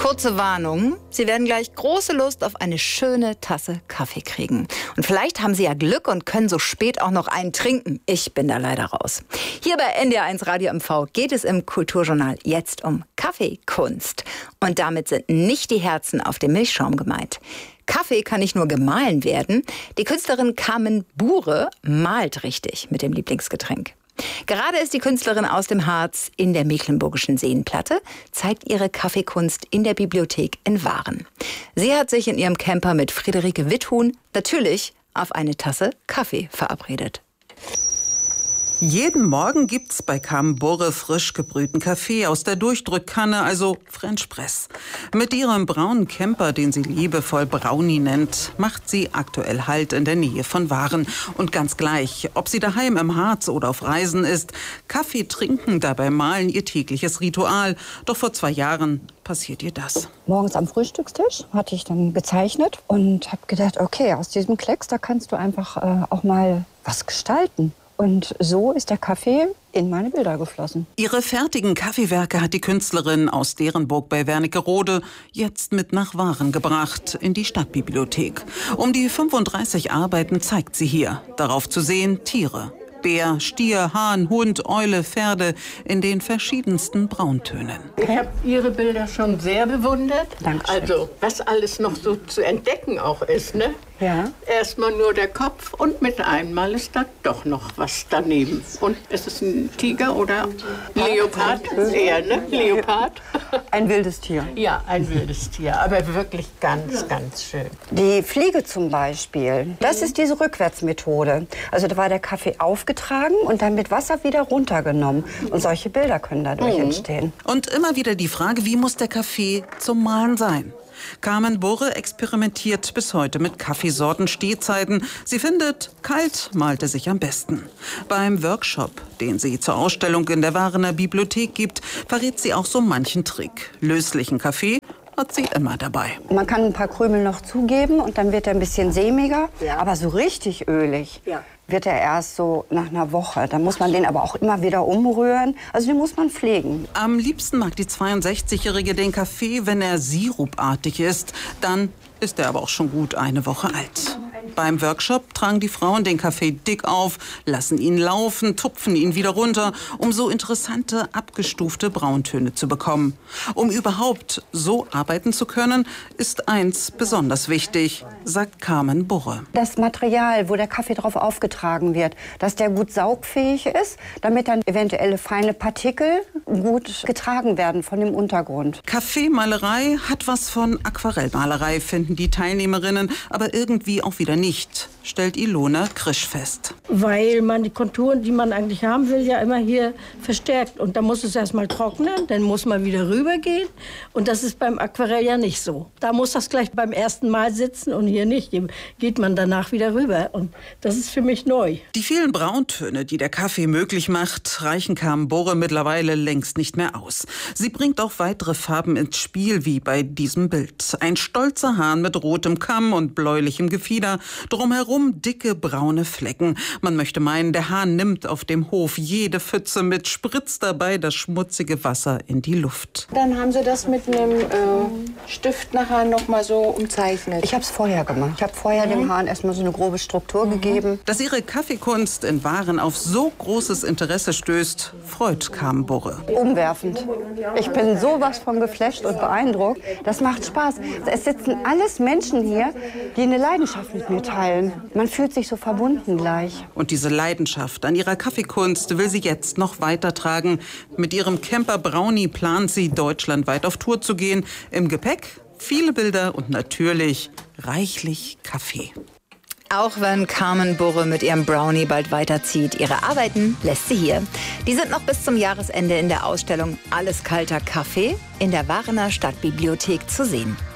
Kurze Warnung, Sie werden gleich große Lust auf eine schöne Tasse Kaffee kriegen. Und vielleicht haben Sie ja Glück und können so spät auch noch einen trinken. Ich bin da leider raus. Hier bei NDR1 Radio MV geht es im Kulturjournal jetzt um Kaffeekunst. Und damit sind nicht die Herzen auf dem Milchschaum gemeint. Kaffee kann nicht nur gemahlen werden. Die Künstlerin Carmen Bure malt richtig mit dem Lieblingsgetränk. Gerade ist die Künstlerin aus dem Harz in der Mecklenburgischen Seenplatte, zeigt ihre Kaffeekunst in der Bibliothek in Waren. Sie hat sich in ihrem Camper mit Friederike Withuhn natürlich auf eine Tasse Kaffee verabredet. Jeden Morgen gibt's bei Carmen Bure frisch gebrühten Kaffee aus der Durchdrückkanne, also French Press. Mit ihrem braunen Camper, den sie liebevoll Brownie nennt, macht sie aktuell Halt in der Nähe von Waren. Und ganz gleich, ob sie daheim im Harz oder auf Reisen ist, Kaffee trinken, dabei malen ihr tägliches Ritual. Doch vor 2 Jahren passiert ihr das. Morgens am Frühstückstisch hatte ich dann gezeichnet und habe gedacht, okay, aus diesem Klecks, da kannst du einfach auch mal was gestalten. Und so ist der Kaffee in meine Bilder geflossen. Ihre fertigen Kaffeewerke hat die Künstlerin aus Derenburg bei Wernigerode jetzt mit nach Waren gebracht, in die Stadtbibliothek. Um die 35 Arbeiten zeigt sie hier. Darauf zu sehen Tiere. Bär, Stier, Hahn, Hund, Eule, Pferde in den verschiedensten Brauntönen. Ich habe Ihre Bilder schon sehr bewundert. Dankeschön. Also, was alles noch so zu entdecken auch ist, ne? Ja. Erstmal nur der Kopf und mit einmal ist da doch noch was daneben. Und ist es ein Tiger oder Leopard? Eher, ne? Leopard. Ein wildes Tier. Ja, ein wildes Tier, aber wirklich ganz, ganz schön. Die Fliege zum Beispiel, das ist diese Rückwärtsmethode. Also da war der Kaffee aufgetragen und dann mit Wasser wieder runtergenommen. Und solche Bilder können dadurch entstehen. Und immer wieder die Frage, wie muss der Kaffee zum Malen sein? Carmen Bure experimentiert bis heute mit Kaffeesorten, Stehzeiten. Sie findet, kalt malte sich am besten. Beim Workshop, den sie zur Ausstellung in der Warener Bibliothek gibt, verrät sie auch so manchen Trick. Löslichen Kaffee hat sie immer dabei. Man kann ein paar Krümel noch zugeben und dann wird er ein bisschen sämiger. Ja. Aber so richtig ölig wird er erst so nach einer Woche. Da muss man den aber auch immer wieder umrühren. Also den muss man pflegen. Am liebsten mag die 62-Jährige den Kaffee, wenn er sirupartig ist. Dann ist er aber auch schon gut eine Woche alt. Beim Workshop tragen die Frauen den Kaffee dick auf, lassen ihn laufen, tupfen ihn wieder runter, um so interessante, abgestufte Brauntöne zu bekommen. Um überhaupt so arbeiten zu können, ist eins besonders wichtig, sagt Carmen Bure. Das Material, wo der Kaffee drauf aufgetragen wird, dass der gut saugfähig ist, damit dann eventuelle feine Partikel gut getragen werden von dem Untergrund. Kaffeemalerei hat was von Aquarellmalerei, finden die Teilnehmerinnen, aber irgendwie auch wieder nicht, stellt Ilona Krisch fest. Weil man die Konturen, die man eigentlich haben will, ja immer hier verstärkt. Und da muss es erstmal trocknen, dann muss man wieder rübergehen. Und das ist beim Aquarell ja nicht so. Da muss das gleich beim ersten Mal sitzen und hier nicht. Hier geht man danach wieder rüber. Und das ist für mich neu. Die vielen Brauntöne, die der Kaffee möglich macht, reichen Carmen Bure mittlerweile längst nicht mehr aus. Sie bringt auch weitere Farben ins Spiel, wie bei diesem Bild. Ein stolzer Hahn mit rotem Kamm und bläulichem Gefieder. Drumherum dicke braune Flecken. Man möchte meinen, der Hahn nimmt auf dem Hof jede Pfütze mit, spritzt dabei das schmutzige Wasser in die Luft. Dann haben Sie das mit einem Stift nachher noch mal so umzeichnet. Ich habe es vorher gemacht. Ich habe vorher dem Hahn erstmal so eine grobe Struktur gegeben. Dass ihre Kaffeekunst in Waren auf so großes Interesse stößt, freut Carmen Bure. Umwerfend. Ich bin sowas von geflasht und beeindruckt. Das macht Spaß. Es sitzen alles Menschen hier, die eine Leidenschaft mit mir teilen. Man fühlt sich so verbunden gleich. Und diese Leidenschaft an ihrer Kaffeekunst will sie jetzt noch weitertragen. Mit ihrem Camper Brownie plant sie, deutschlandweit auf Tour zu gehen. Im Gepäck viele Bilder und natürlich reichlich Kaffee. Auch wenn Carmen Bure mit ihrem Brownie bald weiterzieht, ihre Arbeiten lässt sie hier. Die sind noch bis zum Jahresende in der Ausstellung Alles kalter Kaffee in der Warener Stadtbibliothek zu sehen.